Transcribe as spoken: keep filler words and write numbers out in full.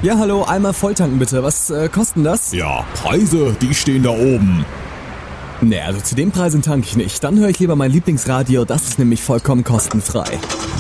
Ja, hallo, einmal volltanken bitte. Was äh, kosten das? Ja, Preise, die stehen da oben. Nee, also zu den Preisen tanke ich nicht. Dann höre ich lieber mein Lieblingsradio, das ist nämlich vollkommen kostenfrei.